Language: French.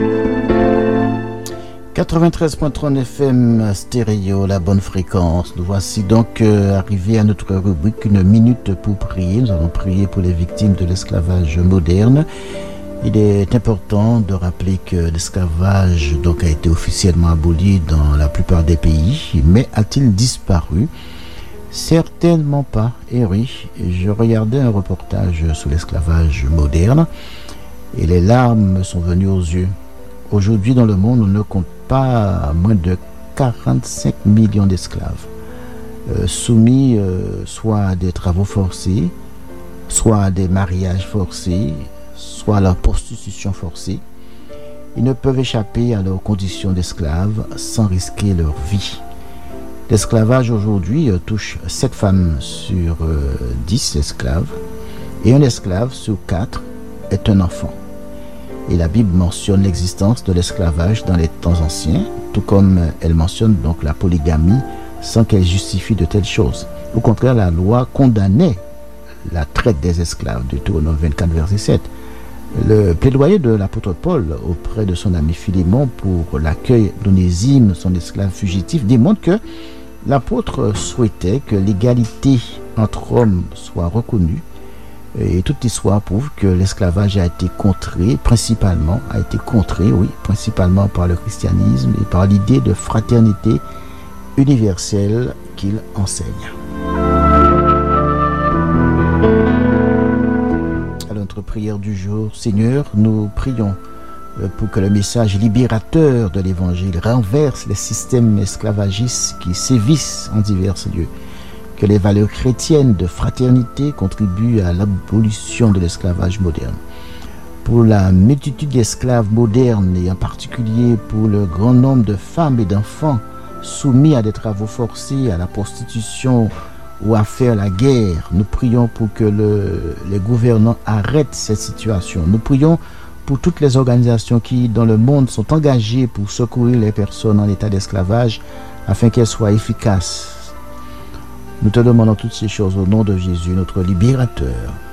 93.3 FM stéréo, la bonne fréquence. Nous voici donc arrivés à notre rubrique Une minute pour prier. Nous allons prier pour les victimes de l'esclavage moderne. Il est important de rappeler que l'esclavage donc a été officiellement aboli dans la plupart des pays, mais a-t-il disparu? Certainement pas. Et oui, je regardais un reportage sur l'esclavage moderne et les larmes sont venues aux yeux. Aujourd'hui, dans le monde, on ne compte pas moins de 45 millions d'esclaves, soumis soit à des travaux forcés, soit à des mariages forcés, soit à la prostitution forcée. Ils ne peuvent échapper à leurs conditions d'esclaves sans risquer leur vie. L'esclavage aujourd'hui touche 7 femmes sur 10 esclaves, et un esclave sur 4 est un enfant. Et la Bible mentionne l'existence de l'esclavage dans les temps anciens, tout comme elle mentionne donc la polygamie sans qu'elle justifie de telles choses. Au contraire, la loi condamnait la traite des esclaves, Deutéronome 24, verset 7. Le plaidoyer de l'apôtre Paul auprès de son ami Philémon pour l'accueil d'Onésime, son esclave fugitif, démontre que l'apôtre souhaitait que l'égalité entre hommes soit reconnue. Et toute l'histoire prouve que l'esclavage a été contré principalement par le christianisme et par l'idée de fraternité universelle qu'il enseigne. Alors, notre prière du jour, Seigneur, nous prions pour que le message libérateur de l'Évangile renverse les systèmes esclavagistes qui sévissent en divers lieux. Que les valeurs chrétiennes de fraternité contribuent à l'abolition de l'esclavage moderne. Pour la multitude d'esclaves modernes et en particulier pour le grand nombre de femmes et d'enfants soumis à des travaux forcés, à la prostitution ou à faire la guerre, nous prions pour que les gouvernants arrêtent cette situation. Nous prions pour toutes les organisations qui, dans le monde, sont engagées pour secourir les personnes en état d'esclavage afin qu'elles soient efficaces. Nous te demandons toutes ces choses au nom de Jésus, notre libérateur.